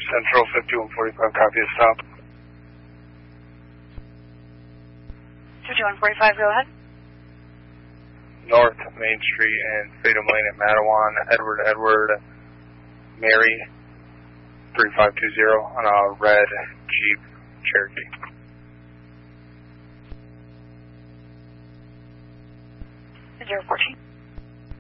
Central 5145, copy the stop. 5145, go ahead. North Main Street and Freedom Lane at Mattawan, Edward, Mary, 3520 on a red Jeep Cherokee. 014.